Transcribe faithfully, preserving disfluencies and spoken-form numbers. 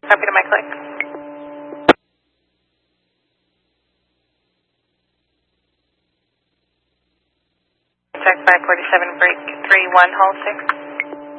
Copy to my click. Check five forty-seven, break three one, hold six.